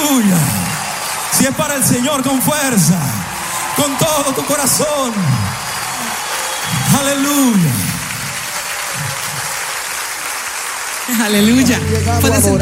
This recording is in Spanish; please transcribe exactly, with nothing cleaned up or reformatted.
Aleluya. Si es para el Señor, con fuerza, con todo tu corazón. Aleluya. Aleluya. Puedes